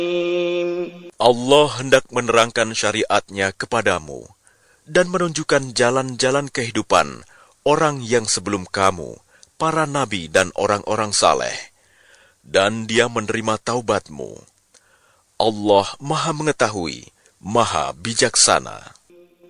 Allah hendak menerangkan syariat-Nya kepadamu dan menunjukkan jalan-jalan kehidupan orang yang sebelum kamu, para nabi dan orang-orang saleh. Dan Dia menerima taubatmu. Allah Maha Mengetahui, Maha Bijaksana.